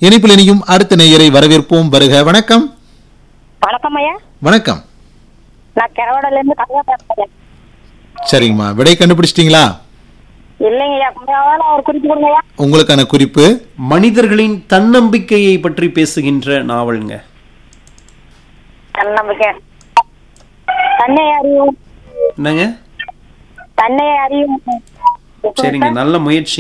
இணைப்பில் இணையும் அடுத்த நேயரை வரவேற்போம். வருக. வணக்கம். வணக்கம் ஐயா. வணக்கம். நான் கரவடல இருந்து கவிதா பேசுறேன். சரிங்கம்மா, விடை கண்டுபிடிச்சிட்டீங்களா? இல்லைங்க ஐயா, கொஞ்சம் ஒரு குறிப்பு கொடுங்க ஐயா. உங்களுக்கான குறிப்பு மனிதர்களின் தன்னம்பிக்கையை பற்றி பேசுகின்ற நாவலுங்க. தன்னம்பிக்கை. தன்னை அறியும். என்னங்க? தன்னை அறியும். சரிங்க, நல்ல முயற்சி.